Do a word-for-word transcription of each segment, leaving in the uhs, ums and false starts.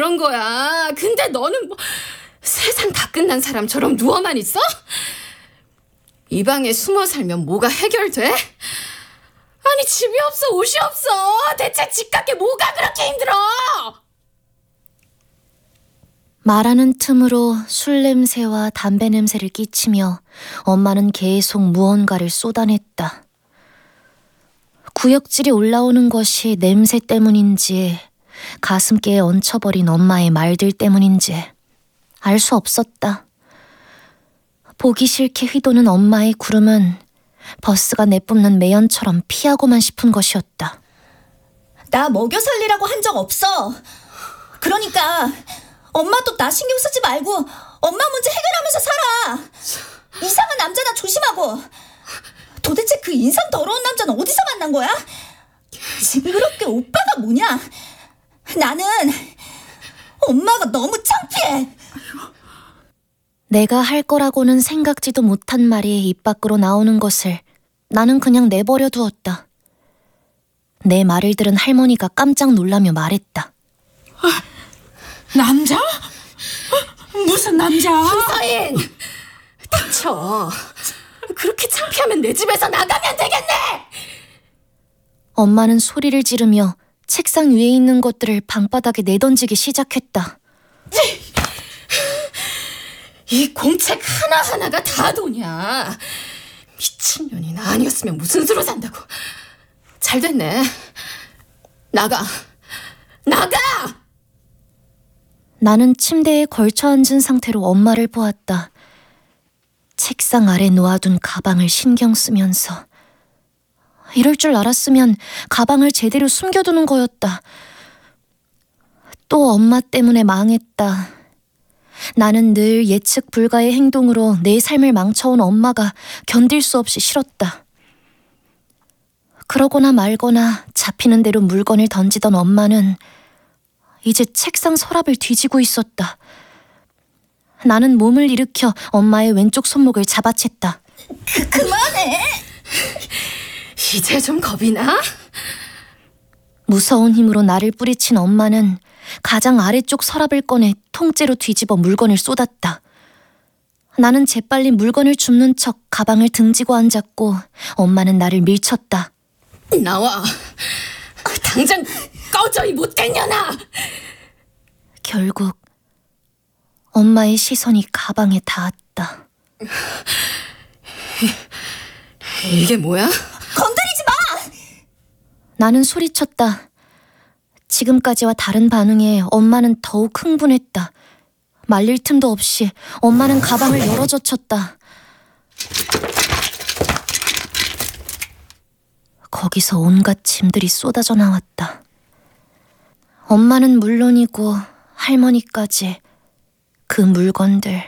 그런 거야. 근데 너는 뭐 세상 다 끝난 사람처럼 누워만 있어? 이 방에 숨어 살면 뭐가 해결돼? 아니, 집이 없어, 옷이 없어. 대체 집 갖게 뭐가 그렇게 힘들어? 말하는 틈으로 술 냄새와 담배 냄새를 끼치며 엄마는 계속 무언가를 쏟아냈다. 구역질이 올라오는 것이 냄새 때문인지 가슴께에 얹혀버린 엄마의 말들 때문인지 알 수 없었다. 보기 싫게 휘도는 엄마의 구름은 버스가 내뿜는 매연처럼 피하고만 싶은 것이었다. 나 먹여 살리라고 한 적 없어. 그러니까 엄마도 나 신경 쓰지 말고 엄마 문제 해결하면서 살아. 이상한 남자나 조심하고. 도대체 그 인상 더러운 남자는 어디서 만난 거야? 징그럽게 오빠가 뭐냐? 나는 엄마가 너무 창피해. 내가 할 거라고는 생각지도 못한 말이 입 밖으로 나오는 것을 나는 그냥 내버려 두었다. 내 말을 들은 할머니가 깜짝 놀라며 말했다. 아, 남자? 무슨 남자? 황서인! 닥쳐. 그렇게 창피하면 내 집에서 나가면 되겠네! 엄마는 소리를 지르며 책상 위에 있는 것들을 방바닥에 내던지기 시작했다. 이 공책 하나하나가 다 돈이야. 미친년이나 아니었으면 무슨 수로 산다고. 잘 됐네. 나가. 나가! 나는 침대에 걸쳐 앉은 상태로 엄마를 보았다. 책상 아래 놓아둔 가방을 신경 쓰면서. 이럴 줄 알았으면 가방을 제대로 숨겨두는 거였다. 또 엄마 때문에 망했다. 나는 늘 예측 불가의 행동으로 내 삶을 망쳐온 엄마가 견딜 수 없이 싫었다. 그러거나 말거나 잡히는 대로 물건을 던지던 엄마는 이제 책상 서랍을 뒤지고 있었다. 나는 몸을 일으켜 엄마의 왼쪽 손목을 잡아챘다. 그, 그만해! 이제 좀 겁이 나? 무서운 힘으로 나를 뿌리친 엄마는 가장 아래쪽 서랍을 꺼내 통째로 뒤집어 물건을 쏟았다. 나는 재빨리 물건을 줍는 척 가방을 등지고 앉았고 엄마는 나를 밀쳤다. 나와. 당장 꺼져, 이 못된 년아! 결국 엄마의 시선이 가방에 닿았다. 이게 뭐야? 건드리지 마! 나는 소리쳤다. 지금까지와 다른 반응에 엄마는 더욱 흥분했다. 말릴 틈도 없이 엄마는 가방을 열어젖혔다. 거기서 온갖 짐들이 쏟아져 나왔다. 엄마는 물론이고 할머니까지 그 물건들.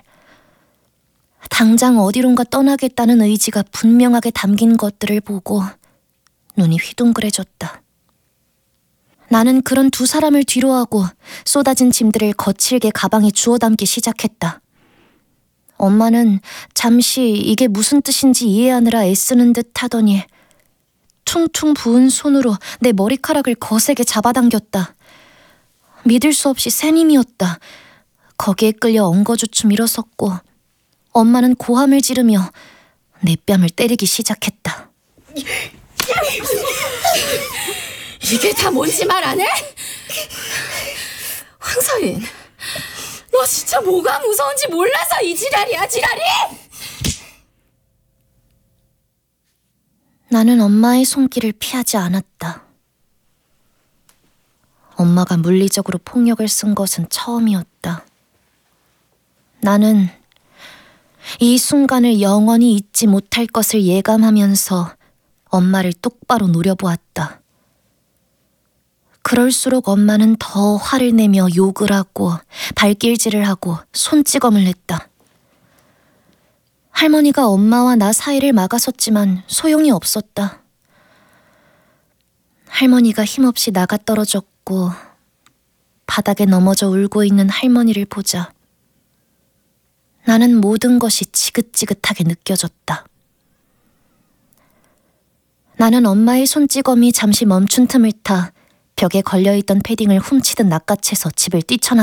당장 어디론가 떠나겠다는 의지가 분명하게 담긴 것들을 보고 눈이 휘둥그레졌다. 나는 그런 두 사람을 뒤로하고 쏟아진 짐들을 거칠게 가방에 주워 담기 시작했다. 엄마는 잠시 이게 무슨 뜻인지 이해하느라 애쓰는 듯 하더니 퉁퉁 부은 손으로 내 머리카락을 거세게 잡아당겼다. 믿을 수 없이 센 힘이었다. 거기에 끌려 엉거주춤 일어섰고 엄마는 고함을 지르며 내 뺨을 때리기 시작했다. 이게 다 뭔지 말 안 해? 황서인, 너 진짜 뭐가 무서운지 몰라서 이 지랄이야, 지랄이! 나는 엄마의 손길을 피하지 않았다. 엄마가 물리적으로 폭력을 쓴 것은 처음이었다. 나는 이 순간을 영원히 잊지 못할 것을 예감하면서 엄마를 똑바로 노려보았다. 그럴수록 엄마는 더 화를 내며 욕을 하고 발길질을 하고 손찌검을 냈다. 할머니가 엄마와 나 사이를 막아섰지만 소용이 없었다. 할머니가 힘없이 나가 떨어졌고 바닥에 넘어져 울고 있는 할머니를 보자 나는 모든 것이 지긋지긋하게 느껴졌다. 나는 엄마의 손찌검이 잠시 멈춘 틈을 타 벽에 걸려있던 패딩을 훔치듯 낚아채서 집을 뛰쳐나